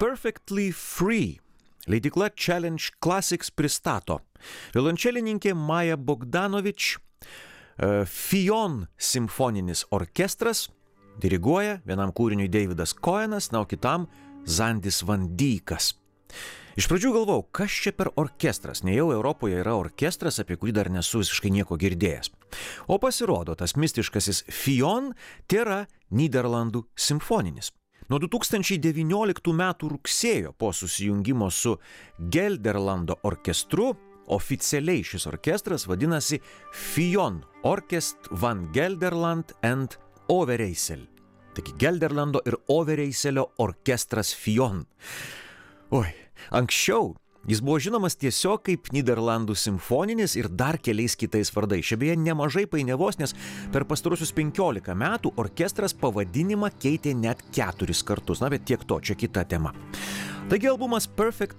Perfectly Free. Leidykla Challenge Classics pristato. Violončelininkė Maja Bogdanovič, Fionn simfoninis orkestras, diriguoja vienam kūriniui Davidas Cohenas, na, o kitam Zandis Van Dykas. Iš pradžių galvojau, kas čia per orkestras, nejau Europoje yra orkestras, apie kurį dar nesu visiškai nieko girdėjęs. O pasirodo, tas mistiškasis Fionn tėra Nyderlandų simfoninis. Nuo 2019 metų rugsėjo po susijungimo su Gelderlando orkestru oficialiai šis orkestras vadinasi Fionn Orkest van Gelderland and Overijssel. Taigi Gelderlando ir Overijsselio orkestras Fionn. Oi, anksčiau jis buvo žinomas tiesiog kaip Nyderlandų simfoninis ir dar keliais kitais vardais. Čia beje nemažai painiavos, nes per pastaruosius 15 metų orkestras pavadinimą keitė net 4 kartus. Na, bet tiek to, čia kita tema. Taigi albumas Perfectly